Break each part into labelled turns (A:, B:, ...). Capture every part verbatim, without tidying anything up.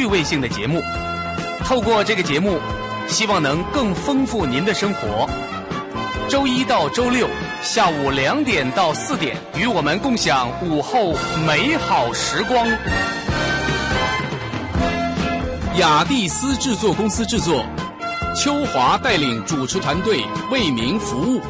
A: 味性的节目。透过这个节目，希望能更丰富您的生活。周一到周六下午两点到四点，与我们共享午后美好时光。雅蒂斯制作公司制作，秋华带领主持团队为您服务。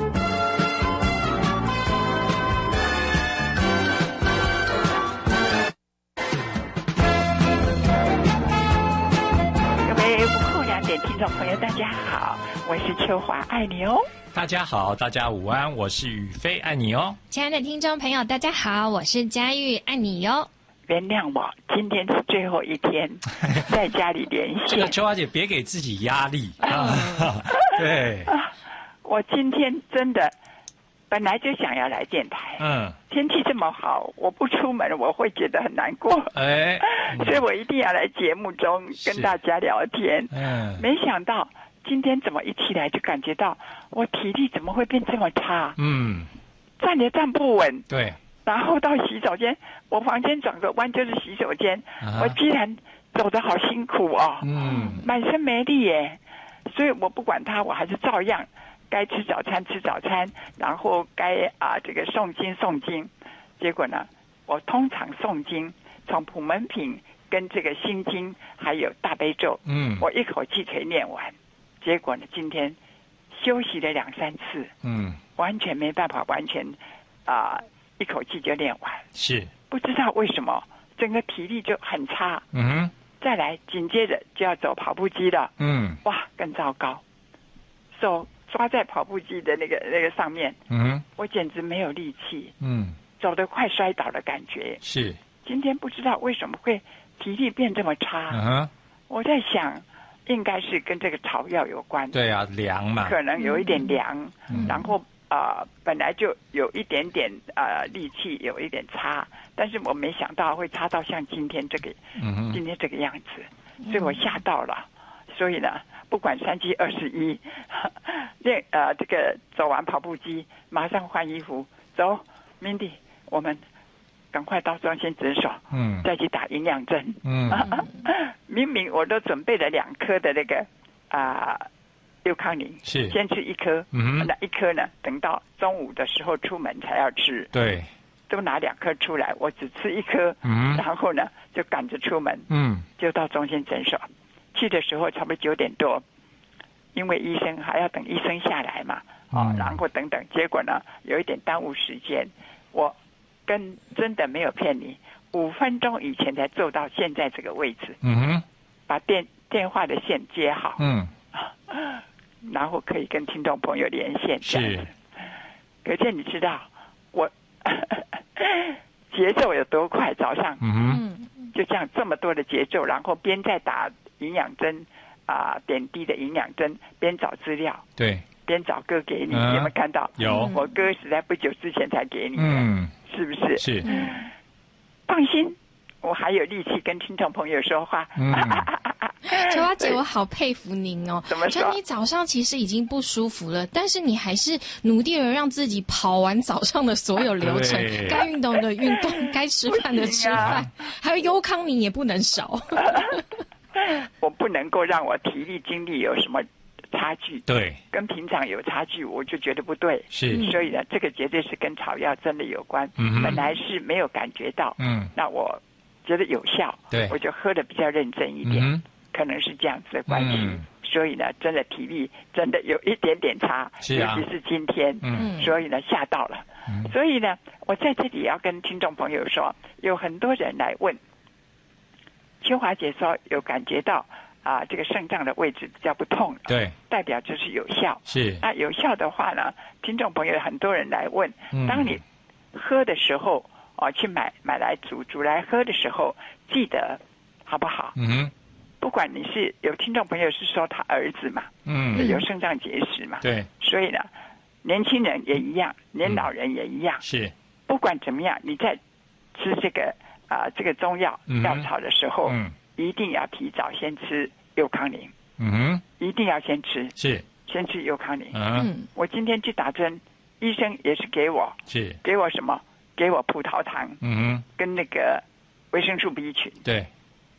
B: 各位午后两点听众朋友，大家好，我是秋华，爱你哦。
C: 大家好，大家午安，我是宇飞，爱你哦。
D: 亲爱的听众朋友，大家好，我是佳玉，爱你哟。
B: 原谅我，今天是最后一天在家里连线。
C: 这个秋华姐别给自己压力啊！对、
B: 啊，我今天真的本来就想要来电台，
C: 嗯，
B: 天气这么好，我不出门我会觉得很难过，
C: 哎，嗯、
B: 所以我一定要来节目中跟大家聊天。
C: 嗯，
B: 没想到今天怎么一起来就感觉到我体力怎么会变这么差？
C: 嗯，
B: 站也站不稳。
C: 对。
B: 然后到洗手间，我房间转个弯就是洗手间，
C: 啊、
B: 我居然走得好辛苦哦，
C: 嗯，
B: 满身没力耶。所以我不管它，我还是照样该吃早餐吃早餐，然后该啊这个诵经诵经。结果呢，我通常诵经从普门品跟这个心经还有大悲咒，
C: 嗯，
B: 我一口气可以念完。结果呢，今天休息了两三次，
C: 嗯，
B: 完全没办法完全啊。呃一口气就练完，
C: 是
B: 不知道为什么整个体力就很差。
C: 嗯哼，
B: 再来紧接着就要走跑步机了，
C: 嗯，
B: 哇，更糟糕，手抓在跑步机的那个那个上面，
C: 嗯哼，
B: 我简直没有力气，
C: 嗯，
B: 走得快摔倒的感觉。
C: 是
B: 今天不知道为什么会体力变这么差，
C: 嗯哼，
B: 我在想，应该是跟这个草药有关。
C: 对啊，凉嘛，
B: 可能有一点凉，
C: 嗯、
B: 然后。啊、呃，本来就有一点点呃力气，有一点差，但是我没想到会差到像今天这个，
C: 嗯、
B: 今天这个样子，所以我吓到了。所以呢，不管三七二十一，练呃这个走完跑步机，马上换衣服，走 ，Mindy， 我们赶快到中心诊所，
C: 嗯，
B: 再去打营养针，
C: 嗯，
B: 明明我都准备了两颗的那个啊。呃六康宁
C: 是
B: 先吃一颗，
C: 嗯，
B: 那一颗呢，等到中午的时候出门才要吃。
C: 对，
B: 都拿两颗出来，我只吃一颗，
C: 嗯，
B: 然后呢就赶着出门，
C: 嗯，
B: 就到中心诊所。去的时候差不多九点多，因为医生还要等医生下来嘛，哦，
C: 嗯、
B: 然后等等，结果呢有一点耽误时间。我跟真的没有骗你，五分钟以前才坐到现在这个位置，
C: 嗯哼，
B: 把电电话的线接好，
C: 嗯。
B: 然后可以跟听众朋友连线，
C: 是。
B: 可见你知道我节奏有多快？早上，
C: 嗯，
B: 就这样这么多的节奏，然后边在打营养针啊、呃，点滴的营养针，边找资料，
C: 对，
B: 边找歌给你，
C: 嗯、
B: 有没有看到？
C: 有，
B: 我歌是在不久之前才给你的，
C: 嗯，
B: 是不是？
C: 是。
B: 放心，我还有力气跟听众朋友说话。
C: 嗯
D: 秋花姐，我好佩服您哦！
B: 怎么说？
D: 就你早上其实已经不舒服了，但是你还是努力的让自己跑完早上的所有流程，该运动的运动，该吃饭的吃饭，啊、还有优康宁也不能少。
B: 我不能够让我体力精力有什么差距，
C: 对，
B: 跟平常有差距，我就觉得不对。
C: 是，
B: 所以呢，这个绝对是跟草药真的有关。
C: 嗯，
B: 本来是没有感觉到，
C: 嗯，
B: 那我觉得有效，
C: 对，
B: 我就喝的比较认真一点。
C: 嗯，
B: 可能是这样子的关系，
C: 嗯、
B: 所以呢，真的体力真的有一点点差，
C: 是啊、
B: 尤其是今天，
C: 嗯，
B: 所以呢吓到了、嗯，所以呢，我在这里要跟听众朋友说，有很多人来问，秋华姐说有感觉到啊、呃，这个肾脏的位置比较不痛了，
C: 对，
B: 代表就是有效，
C: 是。
B: 那有效的话呢，听众朋友很多人来问，
C: 嗯、
B: 当你喝的时候哦，去买买来煮煮来喝的时候，记得好不好？
C: 嗯。
B: 不管你是有听众朋友是说他儿子嘛，
C: 嗯，
B: 有肾脏结石嘛，
C: 对，
B: 所以呢，年轻人也一样，年老人也一样，
C: 嗯、是，
B: 不管怎么样，你在吃这个啊、呃、这个中药药、嗯、草的时候，
C: 嗯，
B: 一定要提早先吃优康宁，
C: 嗯哼，
B: 一定要先吃，
C: 是，
B: 先吃优康宁，
C: 嗯，
B: 我今天去打针，医生也是给我，
C: 是，
B: 给我什么？给我葡萄糖，
C: 嗯哼，
B: 跟那个维生素 B 群，
C: 对。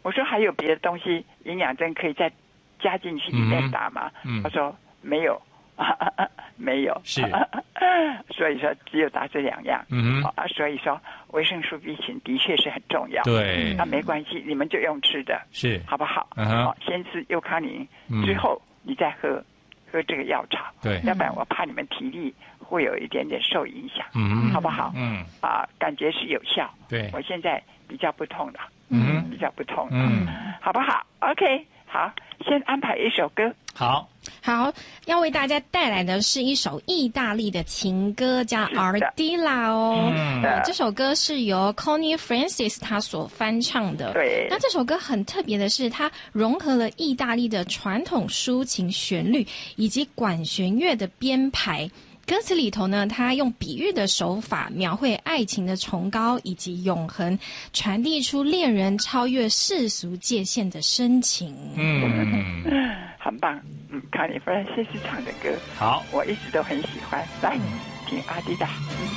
B: 我说还有别的东西营养针可以再加进去里面打吗？
C: 嗯、
B: 他说没有，没有，
C: 是，
B: 所以说只有打这两样。
C: 嗯
B: 啊，所以说维生素 B 群的确是很重要。
C: 对，
B: 那、啊、没关系，你们就用吃的，
C: 是
B: 好不好？
C: 嗯哼，
B: 好，先吃优康宁，之后你再喝喝这个药草。
C: 对，
B: 要不然我怕你们体力会有一点点受影响。
C: 嗯，
B: 好不好？
C: 嗯，
B: 啊，感觉是有效。
C: 对，
B: 我现在比较不痛了。
C: 嗯，
B: 比较不痛。
C: 嗯，
B: 好不好 ？OK， 好，先安排一首歌。
C: 好，
D: 好，要为大家带来的是一首意大利的情歌，叫《Ardilla》哦。
C: 嗯，
D: 这首歌是由 Connie Francis 他所翻唱的。
B: 对。
D: 那这首歌很特别的是，它融合了意大利的传统抒情旋律以及管弦乐的编排。歌词里头呢，他用比喻的手法描绘爱情的崇高以及永恒，传递出恋人超越世俗界限的深情。
C: 嗯，
B: 很棒。嗯，康妮弗兰西斯唱的歌，
C: 好，
B: 我一直都很喜欢。来，听阿迪达。嗯